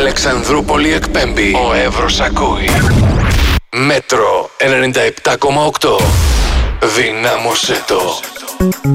Αλεξανδρούπολη εκπέμπει. Ο Εύρος ακούει. Μέτρο 97,8. Δυνάμωσέ το.